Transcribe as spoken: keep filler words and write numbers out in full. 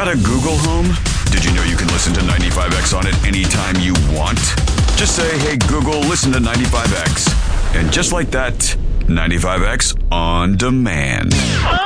Got a Google Home? Did you know you can listen to ninety-five X on it anytime you want? Just say, hey, Google, listen to ninety-five X. And just like that, ninety-five X on demand.